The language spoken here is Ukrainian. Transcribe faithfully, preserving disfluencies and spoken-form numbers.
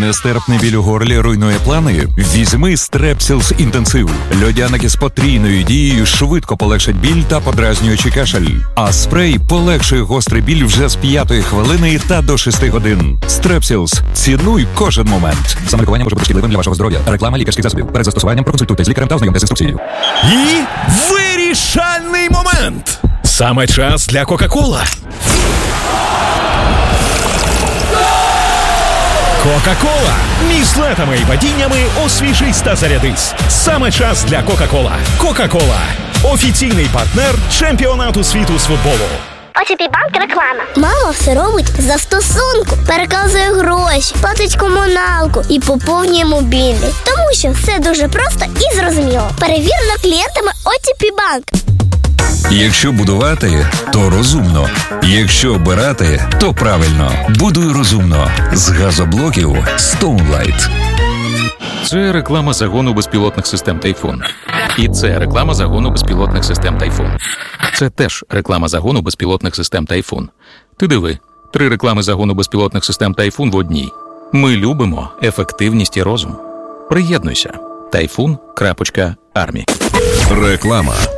Нестерпний біль у горлі руйнує плани? Візьми Стрепсілс інтенсив. Льодяники з потрійною дією швидко полегшать біль та подразнюючий кашель. А спрей полегшує гострий біль вже з п'ятої хвилини та до шести годин. Стрепсілс. Цінуй кожен момент. Самолікування може бути шкідливим для вашого здоров'я. Реклама лікарських засобів. Перед застосуванням проконсультуйте з лікарем та ознайомтесь з інструкцією. І вирішальний момент. Саме час для Кока-Кола. Кока-Кола. Між летами і падіннями освіжись та зарядись. Саме час для Кока-Кола. Кока-Кола. Офіційний партнер чемпіонату світу з футболу. о ті пі Банк реклама. Мама все робить за стосунку. Переказує гроші, платить комуналку і поповнює мобільний. Тому що все дуже просто і зрозуміло. Перевірено клієнтами о ті пі Банк. Якщо будувати, то розумно. Якщо обирати, то правильно. Будуй розумно. З газоблоків Stoneline. Це реклама загону безпілотних систем «Тайфун». І це реклама загону безпілотних систем «Тайфун». Це теж реклама загону безпілотних систем «Тайфун». Ти диви, три реклами загону безпілотних систем «Тайфун» в одній. Ми любимо ефективність і розум. Приєднуйся. тайфун крапка армі. Реклама.